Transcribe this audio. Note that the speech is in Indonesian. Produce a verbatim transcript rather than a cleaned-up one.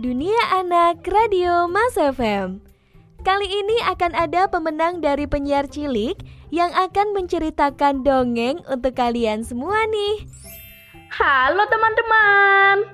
Dunia Anak Radio Mas F M. Kali ini akan ada pemenang dari penyiar cilik yang akan menceritakan dongeng untuk kalian semua nih. Halo teman-teman.